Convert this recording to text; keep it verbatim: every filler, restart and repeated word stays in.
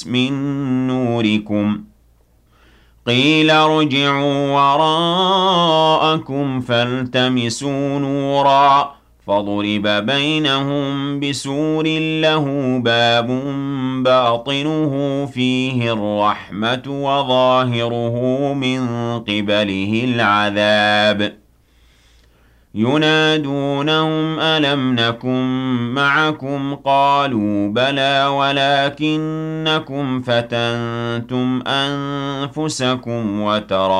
مِّن نُّورِكُمْ قِيلَ ارْجِعُوا وَرَاءَكُمْ فَالْتَمِسُوا نُورًا فَضُرِبَ بَيْنَهُم بِسُورٍ لَّهُ بَابٌ بَاطِنُهُ فِيهِ الرَّحْمَةُ وَظَاهِرُهُ مِن قِبَلِهِ الْعَذَابُ يُنَادُونَهُمْ أَلَمْ نَكُن مَّعَكُمْ ۖ قَالُوا بَلَىٰ وَلَٰكِنَّكُمْ فَتَنتُمْ أَنفُسَكُمْ وَتَرَبَّصْتُمْ